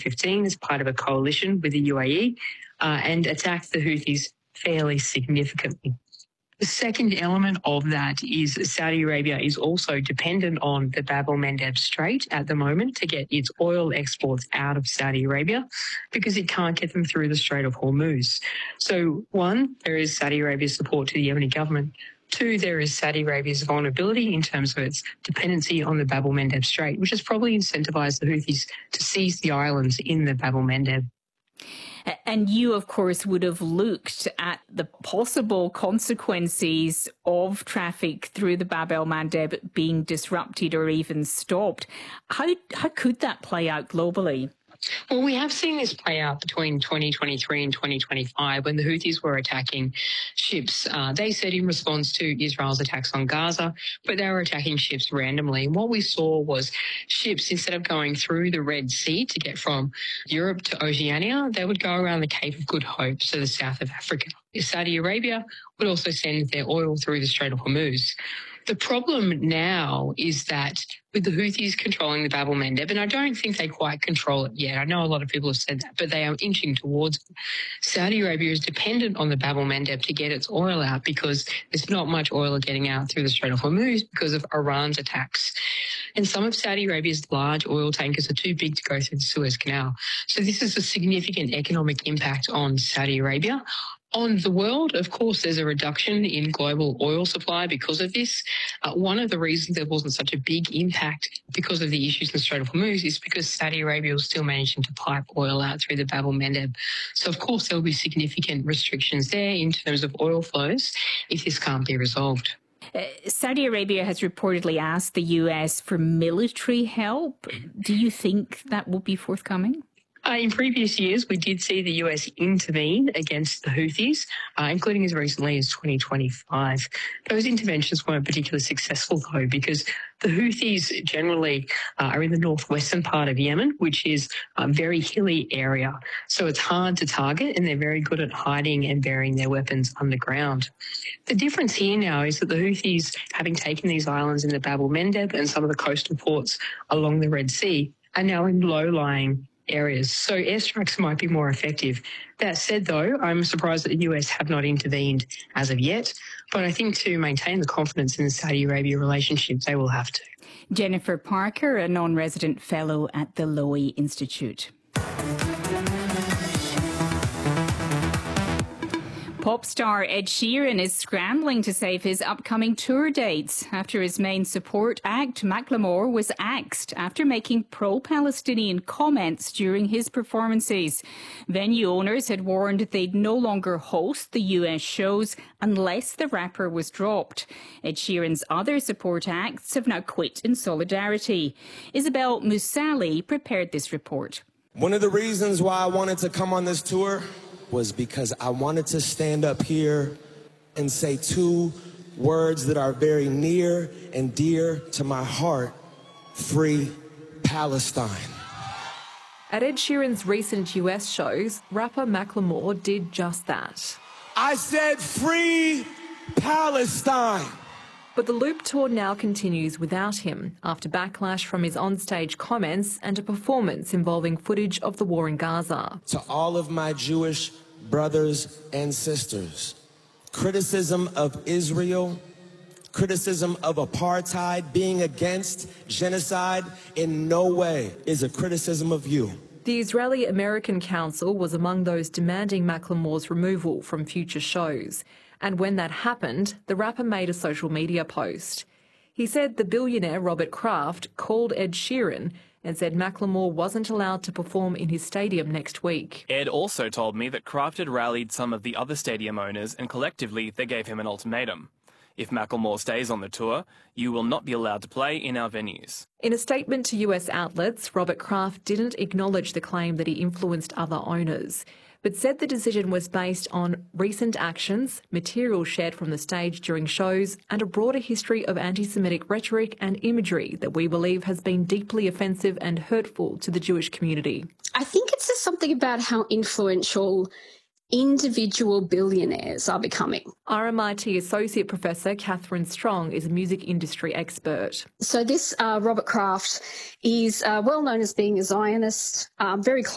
2015 as part of a coalition with the UAE and attacked the Houthis fairly significantly. The second element of that is Saudi Arabia is also dependent on the Bab el-Mandeb Strait at the moment to get its oil exports out of Saudi Arabia because it can't get them through the Strait of Hormuz. So, one, there is Saudi Arabia's support to the Yemeni government. Two, there is Saudi Arabia's vulnerability in terms of its dependency on the Bab el-Mandeb Strait, which has probably incentivized the Houthis to seize the islands in the Bab el-Mandeb. And you, of course, would have looked at the possible consequences of traffic through the Bab el-Mandeb being disrupted or even stopped. How could that play out globally? Well, we have seen this play out between 2023 and 2025 when the Houthis were attacking ships. They said in response to Israel's attacks on Gaza, but they were attacking ships randomly. And what we saw was ships, instead of going through the Red Sea to get from Europe to Oceania, they would go around the Cape of Good Hope, so the south of Africa. Saudi Arabia would also send their oil through the Strait of Hormuz. The problem now is that with the Houthis controlling the Bab el-Mandeb, and I don't think they quite control it yet. I know a lot of people have said that, but they are inching towards it. Saudi Arabia is dependent on the Bab el-Mandeb to get its oil out because there's not much oil getting out through the Strait of Hormuz because of Iran's attacks. And some of Saudi Arabia's large oil tankers are too big to go through the Suez Canal. So this is a significant economic impact on Saudi Arabia. On the world, of course, there's a reduction in global oil supply because of this. One of the reasons there wasn't such a big impact because of the issues in the Strait of Hormuz is because Saudi Arabia was still managing to pipe oil out through the Bab el-Mandeb. So, of course, there will be significant restrictions there in terms of oil flows if this can't be resolved. Saudi Arabia has reportedly asked the US for military help. Do you think that will be forthcoming? In previous years, we did see the US intervene against the Houthis, including as recently as 2025. Those interventions weren't particularly successful, though, because the Houthis generally are in the northwestern part of Yemen, which is a very hilly area. So it's hard to target, and they're very good at hiding and burying their weapons underground. The difference here now is that the Houthis, having taken these islands in the Bab el-Mandeb and some of the coastal ports along the Red Sea, are now in low-lying areas. So airstrikes might be more effective. That said, though, I'm surprised that the US have not intervened as of yet. But I think to maintain the confidence in the Saudi Arabia relationship, they will have to. Jennifer Parker, a non-resident fellow at the Lowy Institute. Pop star Ed Sheeran is scrambling to save his upcoming tour dates after his main support act, Macklemore, was axed after making pro-Palestinian comments during his performances. Venue owners had warned they'd no longer host the US shows unless the rapper was dropped. Ed Sheeran's other support acts have now quit in solidarity. Isabel Musali prepared this report. One of the reasons why I wanted to come on this tour was because I wanted to stand up here and say two words that are very near and dear to my heart: free Palestine. At Ed Sheeran's recent US shows, rapper Macklemore did just that. I said free Palestine. But the Loop tour now continues without him after backlash from his onstage comments and a performance involving footage of the war in Gaza. To all of my Jewish brothers and sisters, criticism of Israel, criticism of apartheid, being against genocide in no way is a criticism of you. The Israeli-American Council was among those demanding Macklemore's removal from future shows. And when that happened, the rapper made a social media post. He said the billionaire Robert Kraft called Ed Sheeran and said Macklemore wasn't allowed to perform in his stadium next week. Ed also told me that Kraft had rallied some of the other stadium owners and collectively they gave him an ultimatum. If Macklemore stays on the tour, you will not be allowed to play in our venues. In a statement to US outlets, Robert Kraft didn't acknowledge the claim that he influenced other owners, but said the decision was based on recent actions, material shared from the stage during shows, and a broader history of anti-Semitic rhetoric and imagery that we believe has been deeply offensive and hurtful to the Jewish community. I think it says something about how influential individual billionaires are becoming. RMIT Associate Professor Catherine Strong is a music industry expert. So this Robert Kraft is well known as being a Zionist, very close